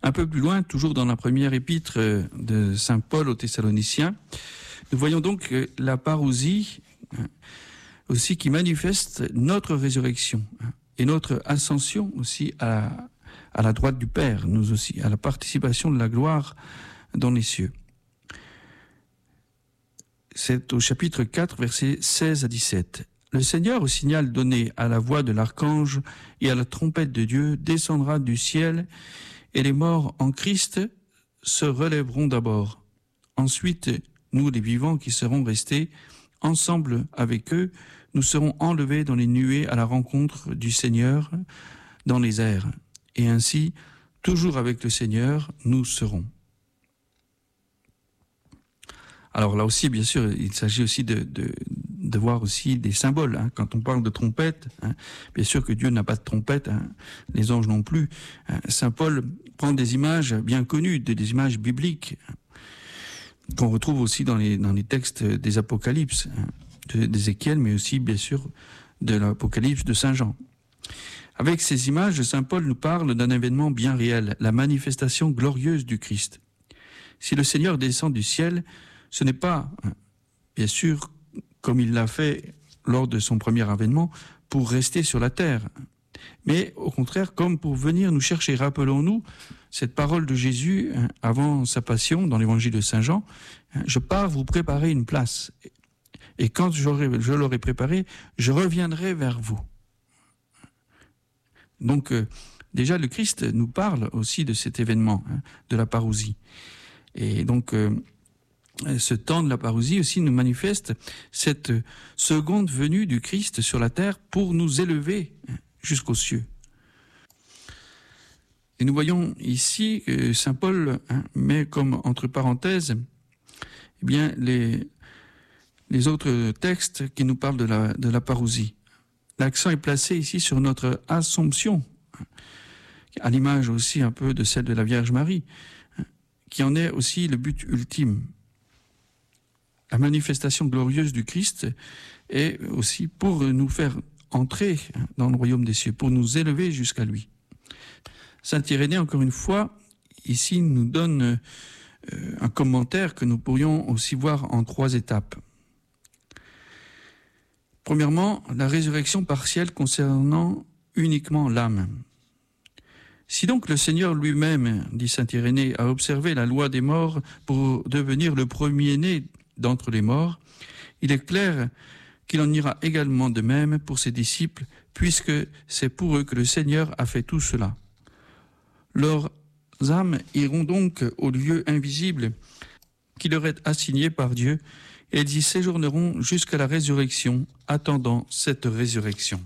Un peu plus loin, toujours dans la première épître de saint Paul aux Thessaloniciens, nous voyons donc la parousie aussi qui manifeste notre résurrection et notre ascension aussi à la droite du Père, nous aussi, à la participation de la gloire dans les cieux. C'est au chapitre 4, versets 16 à 17. Le Seigneur, au signal donné à la voix de l'archange et à la trompette de Dieu, descendra du ciel, et les morts en Christ se relèveront d'abord. Ensuite, nous, les vivants qui serons restés, ensemble avec eux, nous serons enlevés dans les nuées à la rencontre du Seigneur dans les airs. Et ainsi, toujours avec le Seigneur, nous serons. Alors là aussi, bien sûr, il s'agit aussi de voir aussi des symboles. Quand on parle de trompette, bien sûr que Dieu n'a pas de trompette, les anges non plus. Saint Paul prend des images bien connues, des images bibliques, qu'on retrouve aussi dans les textes des Apocalypses, d'Ézéchiel, mais aussi, bien sûr, de l'Apocalypse de Saint Jean. Avec ces images, Saint Paul nous parle d'un événement bien réel, la manifestation glorieuse du Christ. Si le Seigneur descend du ciel, ce n'est pas, bien sûr, comme il l'a fait lors de son premier avènement, pour rester sur la terre, mais au contraire, comme pour venir nous chercher. Rappelons-nous cette parole de Jésus avant sa passion dans l'évangile de Saint Jean, « Je pars vous préparer une place, et quand je l'aurai préparée, je reviendrai vers vous. » Donc, déjà, le Christ nous parle aussi de cet événement, de la parousie. Et donc, ce temps de la parousie aussi nous manifeste cette seconde venue du Christ sur la terre pour nous élever jusqu'aux cieux. Et nous voyons ici que saint Paul met comme entre parenthèses bien les autres textes qui nous parlent de la parousie. L'accent est placé ici sur notre Assomption, à l'image aussi un peu de celle de la Vierge Marie, qui en est aussi le but ultime. La manifestation glorieuse du Christ est aussi pour nous faire entrer dans le royaume des cieux, pour nous élever jusqu'à lui. Saint Irénée, encore une fois, ici nous donne un commentaire que nous pourrions aussi voir en 3 étapes. Premièrement, la résurrection partielle concernant uniquement l'âme. Si donc le Seigneur lui-même, dit saint Irénée, a observé la loi des morts pour devenir le premier-né d'entre les morts, il est clair qu'il en ira également de même pour ses disciples, puisque c'est pour eux que le Seigneur a fait tout cela. Leurs âmes iront donc au lieu invisible qui leur est assigné par Dieu, et ils y séjourneront jusqu'à la résurrection, attendant cette résurrection.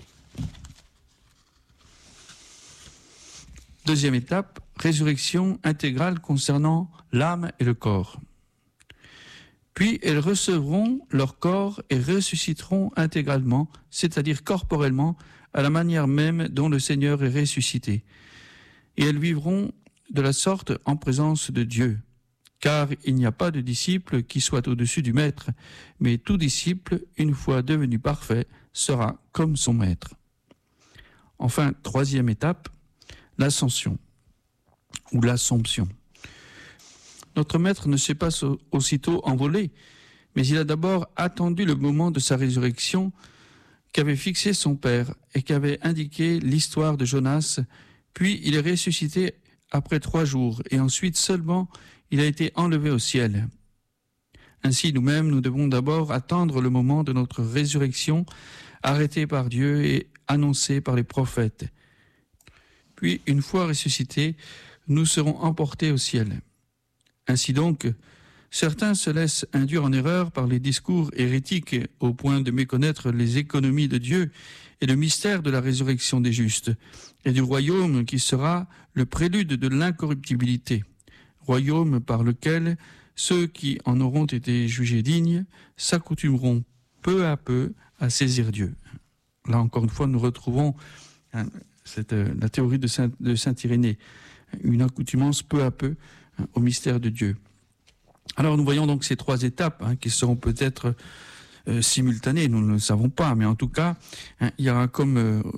Deuxième étape, résurrection intégrale concernant l'âme et le corps. Puis elles recevront leur corps et ressusciteront intégralement, c'est-à-dire corporellement, à la manière même dont le Seigneur est ressuscité. Et elles vivront de la sorte en présence de Dieu. Car il n'y a pas de disciple qui soit au-dessus du maître, mais tout disciple, une fois devenu parfait, sera comme son maître. Enfin, troisième étape, l'ascension ou l'assomption. Notre maître ne s'est pas aussitôt envolé, mais il a d'abord attendu le moment de sa résurrection qu'avait fixé son père et qu'avait indiqué l'histoire de Jonas, puis il est ressuscité après 3 jours, et ensuite seulement il a été enlevé au ciel. Ainsi, nous-mêmes, nous devons d'abord attendre le moment de notre résurrection, arrêtée par Dieu et annoncée par les prophètes. Puis, une fois ressuscités, nous serons emportés au ciel. Ainsi donc, certains se laissent induire en erreur par les discours hérétiques au point de méconnaître les économies de Dieu et le mystère de la résurrection des justes et du royaume qui sera le prélude de l'incorruptibilité, royaume par lequel ceux qui en auront été jugés dignes s'accoutumeront peu à peu à saisir Dieu. Là encore une fois, nous retrouvons la théorie de saint Irénée, une accoutumance peu à peu au mystère de Dieu. Alors nous voyons donc ces 3 étapes qui seront peut-être simultanées, nous ne le savons pas, mais en tout cas, il y aura comme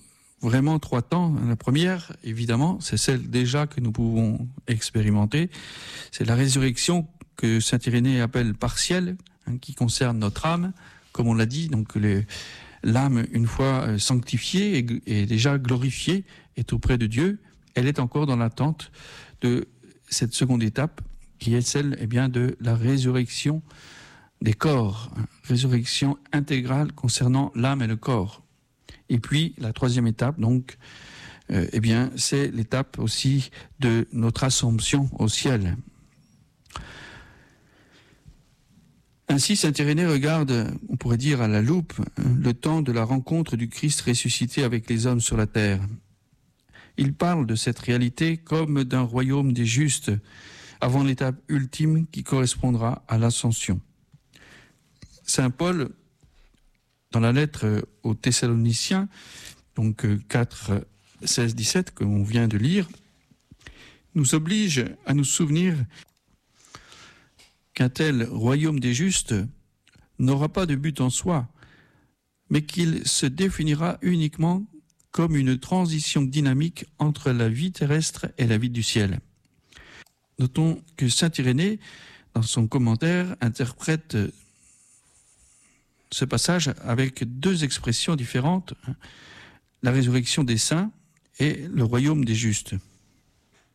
vraiment trois temps. La première, évidemment, c'est celle déjà que nous pouvons expérimenter. C'est la résurrection que saint Irénée appelle partielle, qui concerne notre âme. Comme on l'a dit, donc l'âme, une fois sanctifiée et déjà glorifiée, est auprès de Dieu. Elle est encore dans l'attente de cette seconde étape, qui est celle de la résurrection des corps, résurrection intégrale concernant l'âme et le corps. Et puis la troisième étape, donc, c'est l'étape aussi de notre assomption au ciel. Ainsi, saint Irénée regarde, on pourrait dire à la loupe, le temps de la rencontre du Christ ressuscité avec les hommes sur la terre. Il parle de cette réalité comme d'un royaume des justes, avant l'étape ultime qui correspondra à l'ascension. Saint Paul, dans la lettre aux Thessaloniciens, donc 4, 16, 17, que l'on vient de lire, nous oblige à nous souvenir qu'un tel royaume des justes n'aura pas de but en soi, mais qu'il se définira uniquement comme une transition dynamique entre la vie terrestre et la vie du ciel. Notons que saint Irénée, dans son commentaire, interprète ce passage avec deux expressions différentes, la résurrection des saints et le royaume des justes.